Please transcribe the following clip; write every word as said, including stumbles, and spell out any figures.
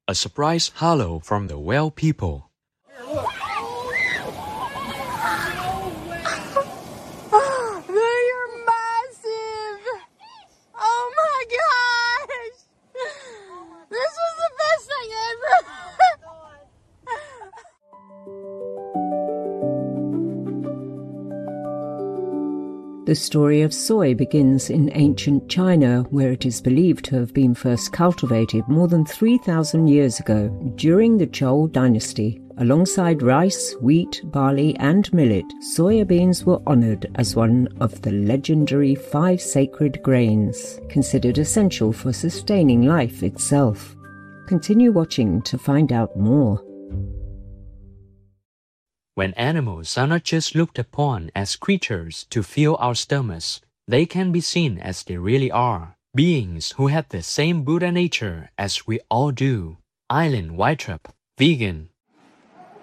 A surprise hello from the whale people. They are massive! Oh my gosh! This was the best thing ever! The story of soy begins in ancient China, where it is believed to have been first cultivated more than three thousand years ago during the Zhou dynasty. Alongside rice, wheat, barley and millet, soya beans were honored as one of the legendary five sacred grains, considered essential for sustaining life itself. Continue watching to find out more. When animals are not just looked upon as creatures to fill our stomachs, they can be seen as they really are, beings who have the same Buddha nature as we all do. Eileen Weitrop, vegan.